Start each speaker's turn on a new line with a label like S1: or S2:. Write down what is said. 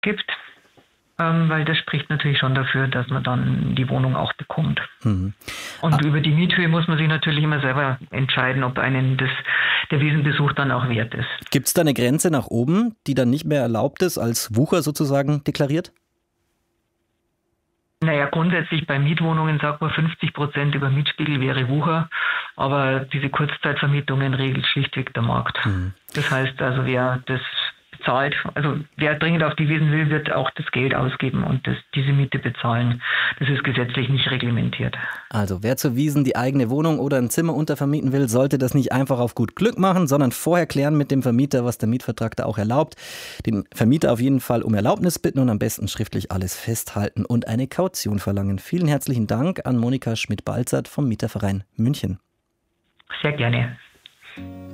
S1: gibt, weil das spricht natürlich schon dafür, dass man dann die Wohnung auch bekommt.
S2: Mhm.
S1: Und über die Miethöhe muss man sich natürlich immer selber entscheiden, ob einen der Wiesenbesuch dann auch wert ist.
S2: Gibt es da eine Grenze nach oben, die dann nicht mehr erlaubt ist, als Wucher sozusagen deklariert?
S1: Naja, grundsätzlich bei Mietwohnungen sagt man 50% über Mietspiegel wäre Wucher, aber diese Kurzzeitvermietungen regelt schlichtweg der Markt. Das heißt also, wer das bezahlt, also wer dringend auf die Wiesn will, wird auch das Geld ausgeben und diese Miete bezahlen. Das ist gesetzlich nicht reglementiert.
S2: Also wer zur Wiesn die eigene Wohnung oder ein Zimmer untervermieten will, sollte das nicht einfach auf gut Glück machen, sondern vorher klären mit dem Vermieter, was der Mietvertrag da auch erlaubt. Den Vermieter auf jeden Fall um Erlaubnis bitten und am besten schriftlich alles festhalten und eine Kaution verlangen. Vielen herzlichen Dank an Monika Schmidt-Balzert vom Mieterverein München.
S1: Sehr gerne.